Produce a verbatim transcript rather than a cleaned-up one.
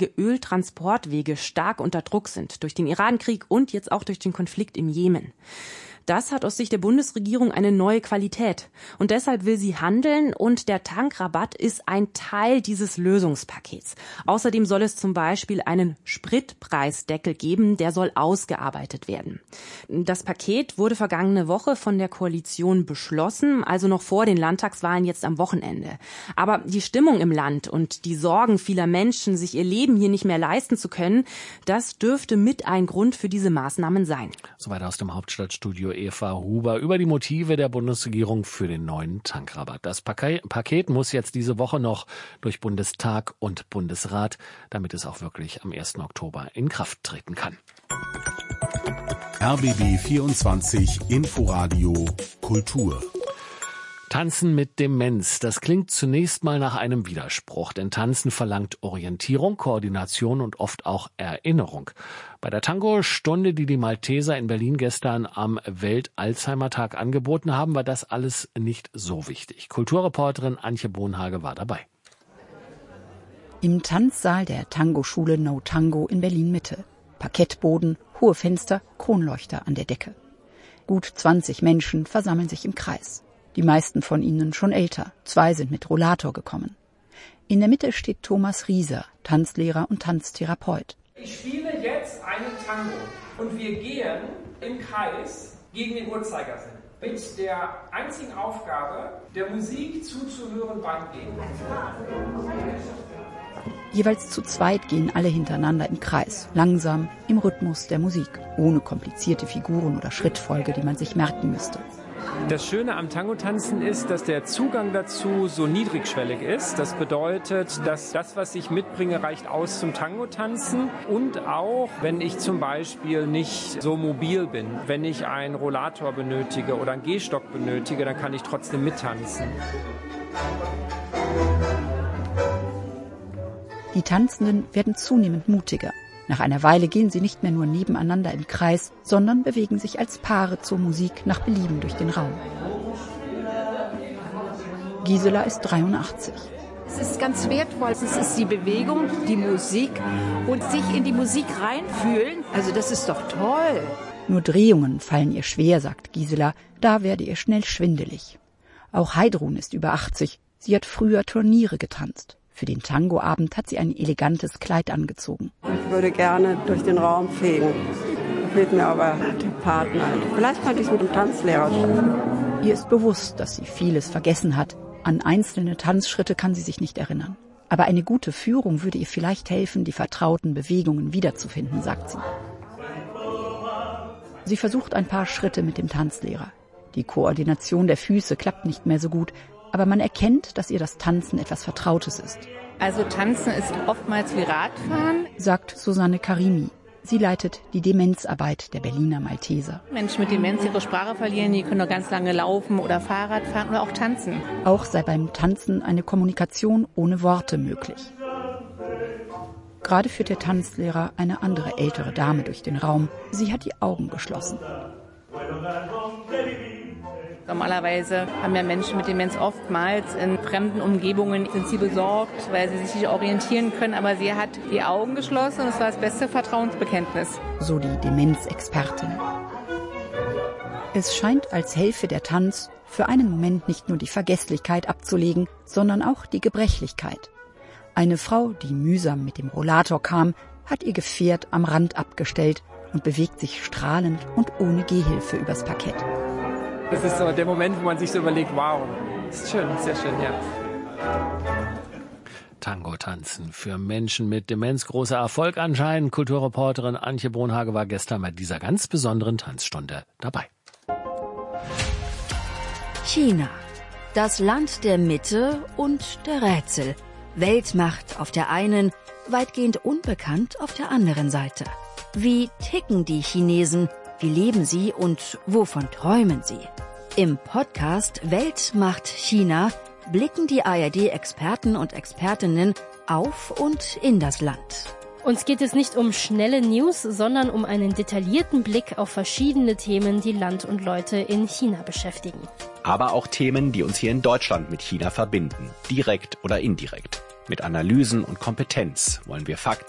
wichtige Öltransportwege stark unter Druck sind, durch den Irankrieg und jetzt auch durch den Konflikt im Jemen. Das hat aus Sicht der Bundesregierung eine neue Qualität. Und deshalb will sie handeln und der Tankrabatt ist ein Teil dieses Lösungspakets. Außerdem soll es zum Beispiel einen Spritpreisdeckel geben, der soll ausgearbeitet werden. Das Paket wurde vergangene Woche von der Koalition beschlossen, also noch vor den Landtagswahlen jetzt am Wochenende. Aber die Stimmung im Land und die Sorgen vieler Menschen, sich ihr Leben hier nicht mehr leisten zu können, das dürfte mit ein Grund für diese Maßnahmen sein. Soweit aus dem Hauptstadtstudio Eva Huber über die Motive der Bundesregierung für den neuen Tankrabatt. Das Paket muss jetzt diese Woche noch durch Bundestag und Bundesrat, damit es auch wirklich am ersten Oktober in Kraft treten kann. R B B vierundzwanzig Inforadio Kultur. Tanzen mit Demenz, das klingt zunächst mal nach einem Widerspruch, denn Tanzen verlangt Orientierung, Koordination und oft auch Erinnerung. Bei der Tango-Stunde, die die Malteser in Berlin gestern am Welt-Alzheimer-Tag angeboten haben, war das alles nicht so wichtig. Kulturreporterin Antje Bohnhage war dabei. Im Tanzsaal der Tango-Schule No Tango in Berlin-Mitte. Parkettboden, hohe Fenster, Kronleuchter an der Decke. Gut zwanzig Menschen versammeln sich im Kreis. Die meisten von ihnen schon älter, zwei sind mit Rollator gekommen. In der Mitte steht Thomas Rieser, Tanzlehrer und Tanztherapeut. Ich spiele jetzt einen Tango und wir gehen im Kreis gegen den Uhrzeigersinn. Mit der einzigen Aufgabe, der Musik zuzuhören beim Gehen. Jeweils zu zweit gehen alle hintereinander im Kreis, langsam, im Rhythmus der Musik, ohne komplizierte Figuren oder Schrittfolge, die man sich merken müsste. Das Schöne am Tango-Tanzen ist, dass der Zugang dazu so niedrigschwellig ist. Das bedeutet, dass das, was ich mitbringe, reicht aus zum Tango-Tanzen. Und auch, wenn ich zum Beispiel nicht so mobil bin, wenn ich einen Rollator benötige oder einen Gehstock benötige, dann kann ich trotzdem mittanzen. Die Tanzenden werden zunehmend mutiger. Nach einer Weile gehen sie nicht mehr nur nebeneinander im Kreis, sondern bewegen sich als Paare zur Musik nach Belieben durch den Raum. Gisela ist dreiundachtzig. Es ist ganz wertvoll. Es ist die Bewegung, die Musik und sich in die Musik reinfühlen. Also das ist doch toll. Nur Drehungen fallen ihr schwer, sagt Gisela. Da werde ihr schnell schwindelig. Auch Heidrun ist über achtzig. Sie hat früher Turniere getanzt. Für den Tangoabend hat sie ein elegantes Kleid angezogen. Ich würde gerne durch den Raum fegen. Fehlt mir aber der Partner. Vielleicht könnte ich es mit dem Tanzlehrer schaffen. Ihr ist bewusst, dass sie vieles vergessen hat. An einzelne Tanzschritte kann sie sich nicht erinnern. Aber eine gute Führung würde ihr vielleicht helfen, die vertrauten Bewegungen wiederzufinden, sagt sie. Sie versucht ein paar Schritte mit dem Tanzlehrer. Die Koordination der Füße klappt nicht mehr so gut. Aber man erkennt, dass ihr das Tanzen etwas Vertrautes ist. Also Tanzen ist oftmals wie Radfahren, sagt Susanne Karimi. Sie leitet die Demenzarbeit der Berliner Malteser. Menschen mit Demenz ihre Sprache verlieren, die können noch ganz lange laufen oder Fahrrad fahren oder auch tanzen. Auch sei beim Tanzen eine Kommunikation ohne Worte möglich. Gerade führt der Tanzlehrer eine andere ältere Dame durch den Raum. Sie hat die Augen geschlossen. Normalerweise haben ja Menschen mit Demenz oftmals in fremden Umgebungen, sind sie besorgt, weil sie sich nicht orientieren können. Aber sie hat die Augen geschlossen und es war das beste Vertrauensbekenntnis. So die Demenzexpertin. Es scheint, als helfe der Tanz für einen Moment nicht nur die Vergesslichkeit abzulegen, sondern auch die Gebrechlichkeit. Eine Frau, die mühsam mit dem Rollator kam, hat ihr Gefährt am Rand abgestellt und bewegt sich strahlend und ohne Gehhilfe übers Parkett. Das ist so der Moment, wo man sich so überlegt, wow, ist schön, sehr schön, ja. Tango-Tanzen für Menschen mit Demenz, großer Erfolg anscheinend. Kulturreporterin Antje Bohnhage war gestern bei dieser ganz besonderen Tanzstunde dabei. China, das Land der Mitte und der Rätsel. Weltmacht auf der einen, weitgehend unbekannt auf der anderen Seite. Wie ticken die Chinesen? Wie leben sie und wovon träumen sie? Im Podcast Weltmacht China blicken die A R D-Experten und Expertinnen auf und in das Land. Uns geht es nicht um schnelle News, sondern um einen detaillierten Blick auf verschiedene Themen, die Land und Leute in China beschäftigen. Aber auch Themen, die uns hier in Deutschland mit China verbinden, direkt oder indirekt. Mit Analysen und Kompetenz wollen wir Fakten